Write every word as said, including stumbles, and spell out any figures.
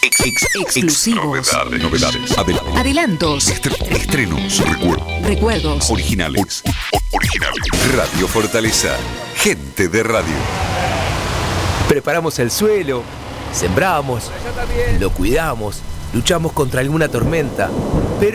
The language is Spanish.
Ex, ex, exclusivos. Novedades. Novedades. Adel- Adelantos. Estre- estrenos. Recuerdos. Recuerdos. Originales. O- o- originales. Radio Fortaleza. Gente de radio. Preparamos el suelo, sembramos, lo cuidamos, luchamos contra alguna tormenta.